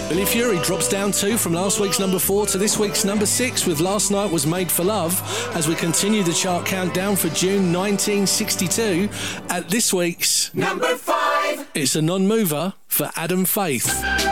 Billy Fury drops down 2 from last week's number 4 to this week's number 6 with Last Night Was Made for Love as we continue the chart countdown for June 1962. At this week's number 5, it's a non-mover for Adam Faith.